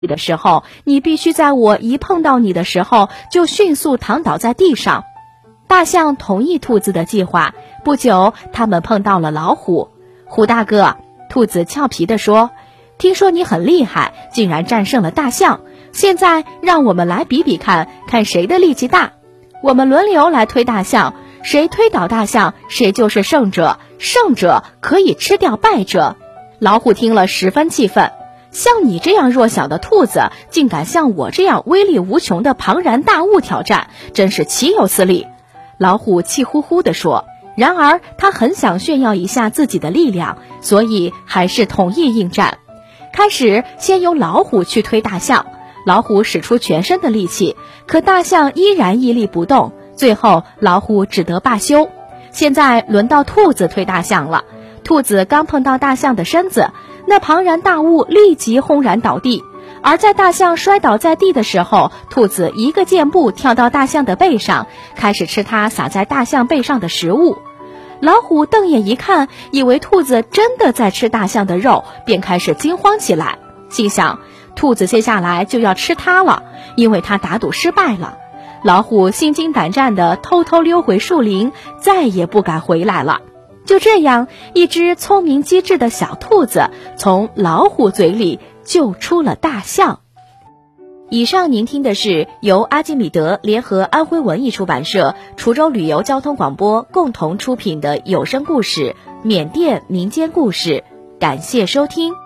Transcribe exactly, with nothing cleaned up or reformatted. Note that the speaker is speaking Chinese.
的时候，你必须在我一碰到你的时候就迅速躺倒在地上。大象同意兔子的计划，不久他们碰到了老虎。虎大哥，兔子俏皮地说，听说你很厉害，竟然战胜了大象，现在让我们来比比看，看谁的力气大。我们轮流来推大象，谁推倒大象，谁就是胜者，胜者可以吃掉败者。老虎听了十分气愤，像你这样弱小的兔子，竟敢像我这样威力无穷的庞然大物挑战，真是岂有此理。老虎气呼呼地说，然而他很想炫耀一下自己的力量，所以还是同意应战。开始先由老虎去推大象，老虎使出全身的力气，可大象依然屹立不动，最后老虎只得罢休。现在轮到兔子推大象了，兔子刚碰到大象的身子，那庞然大物立即轰然倒地，而在大象摔倒在地的时候，兔子一个箭步跳到大象的背上，开始吃它撒在大象背上的食物。老虎瞪眼一看，以为兔子真的在吃大象的肉，便开始惊慌起来，心想兔子接下来就要吃它了，因为它打赌失败了。老虎心惊胆战地偷偷溜回树林，再也不敢回来了。就这样，一只聪明机智的小兔子从老虎嘴里救出了大象。以上您听的是由阿基米德联合安徽文艺出版社、滁州旅游交通广播共同出品的有声故事《缅甸民间故事》，感谢收听。